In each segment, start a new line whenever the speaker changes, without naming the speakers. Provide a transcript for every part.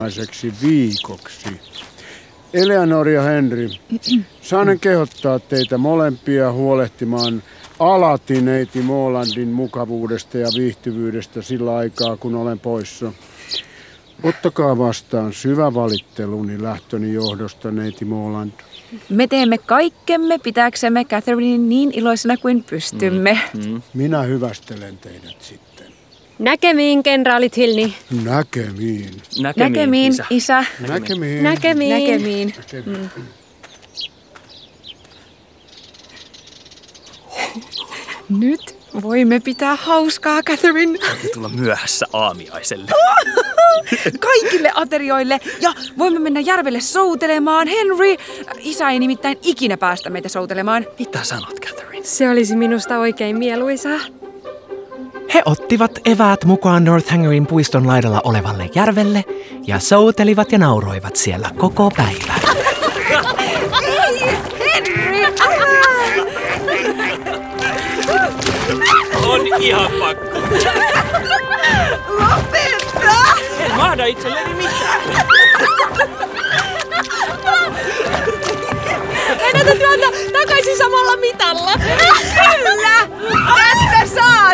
viikoksi. Eleanor ja Henry, saanen kehottaa teitä molempia huolehtimaan alati neiti Molandin mukavuudesta ja viihtyvyydestä sillä aikaa, kun olen poissa. Ottakaa vastaan syvä valitteluni lähtöni johdosta, neiti Moland.
Me teemme kaikkemme pitääksemme Catherinein niin iloisena kuin pystymme.
Minä hyvästelen teidät sitten.
Näkemiin, kenraali Tilney.
Näkemiin.
Näkemiin, isä.
Näkemiin.
Näkemiin.
Nyt voimme pitää hauskaa, Catherine.
Tulla myöhässä aamiaiselle.
Kaikille aterioille. Ja voimme mennä järvelle soutelemaan. Henry, isä ei nimittäin ikinä päästä meitä soutelemaan.
Mitä sanot, Catherine?
Se olisi minusta oikein mieluisaa.
He ottivat eväät mukaan Northangerin puiston laidalla olevalle järvelle ja soutelivat ja nauroivat siellä koko päivän.
On ihan pakko.
Lopeta!
En mahda itselleni mitään.
Meidän täytyy antaa takaisin samalla mitalla.
Kyllä! Tästä saat!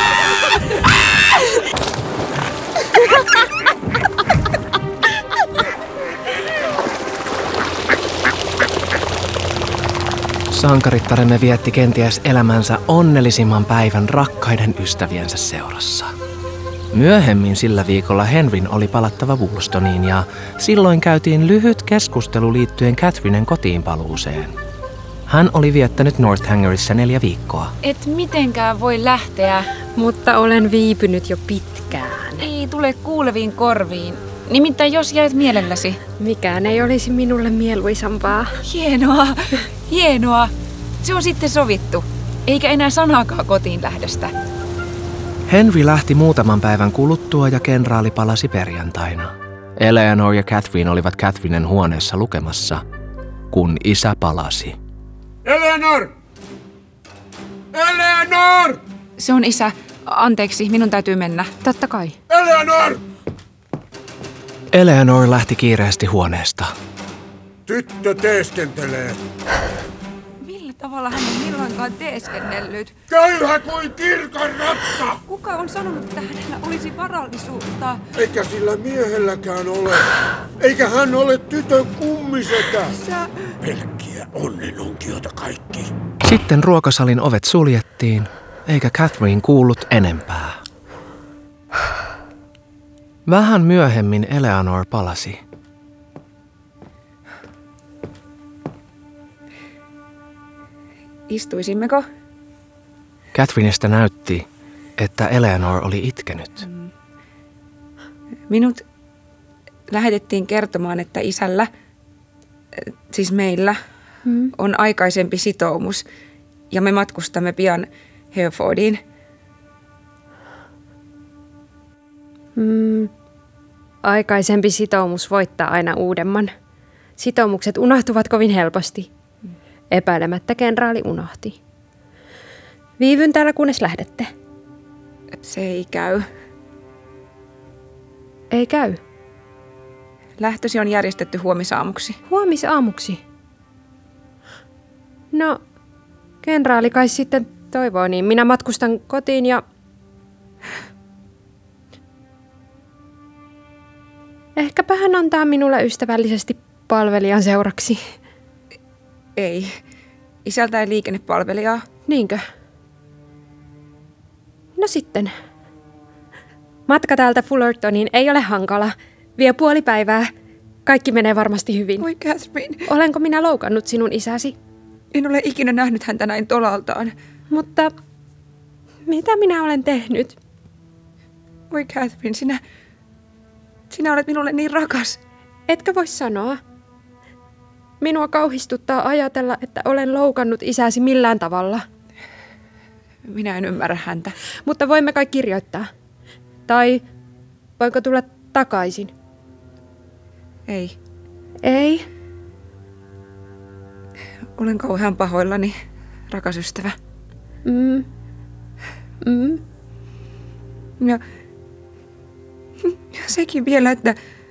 Sankarittaremme vietti kenties elämänsä onnellisimman päivän rakkaiden ystäviensä seurassa. Myöhemmin sillä viikolla Henryn oli palattava Woolstoniin ja silloin käytiin lyhyt keskustelu liittyen Catherinen kotiinpaluuseen. Hän oli viettänyt Northangerissa 4 viikkoa.
Et mitenkään voi lähteä.
Mutta olen viipynyt jo pitkään.
Ei tule kuuleviin korviin. Nimittäin jos jäät mielelläsi.
Mikään ei olisi minulle mieluisampaa.
Hienoa, hienoa. Se on sitten sovittu. Eikä enää sanaakaan kotiin lähdöstä.
Henry lähti muutaman päivän kuluttua ja kenraali palasi perjantaina. Eleanor ja Catherine olivat Catherinen huoneessa lukemassa, kun isä palasi.
Eleanor! Eleanor!
Se on isä. Anteeksi, minun täytyy mennä.
Totta kai.
Eleanor!
Eleanor lähti kiireesti huoneesta.
Tyttö teeskentelee.
Millä tavalla hän on milloinkaan teeskennellyt?
Köyhä kuin kirkon ratta!
Kuka on sanonut, että hänellä olisi varallisuutta?
Eikä sillä miehelläkään ole. Eikä hän ole tytön kummisetä. Pelkkiä onnenunkiota kaikki.
Sitten ruokasalin ovet suljettiin, eikä Catherine kuullut enempää. Vähän myöhemmin Eleanor palasi.
Istuisimmeko?
Catherinestä näytti, että Eleanor oli itkenyt.
Minut lähetettiin kertomaan, että isällä, siis meillä, on aikaisempi sitoumus. Ja me matkustamme pian Herefordiin.
Aikaisempi sitoumus voittaa aina uudemman. Sitoumukset unohtuvat kovin helposti. Epäilemättä kenraali unohti. Viivyn täällä, kunnes lähdette.
Se ei käy.
Ei käy.
Lähtösi on järjestetty huomisaamuksi.
Huomisaamuksi? No, kenraali kai sitten toivoo, niin minä matkustan kotiin ja... Ehkäpä hän antaa minulle ystävällisesti palvelijan seuraksi.
Ei. Isältä ei liikennepalvelijaa.
Niinkö? No sitten. Matka täältä Fullertoniin ei ole hankala. Vie puoli päivää. Kaikki menee varmasti hyvin.
Oi Catherine.
Olenko minä loukannut sinun isäsi?
En ole ikinä nähnyt häntä näin tolaltaan.
Mutta mitä minä olen tehnyt?
Oi Catherine, sinä olet minulle niin rakas.
Etkö voi sanoa? Minua kauhistuttaa ajatella, että olen loukannut isäsi millään tavalla.
Minä en ymmärrä häntä.
Mutta voimme kai kirjoittaa. Tai voinko tulla takaisin?
Ei.
Ei?
Olen kauhean pahoillani, rakas ystävä. Ja sekin vielä, että